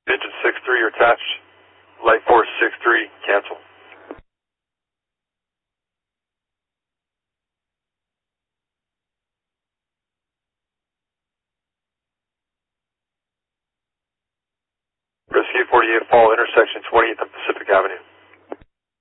Engine 6-3, you're attached. Light force 6-3, cancel. Rescue 48 Fall, intersection 20th and Pacific Avenue.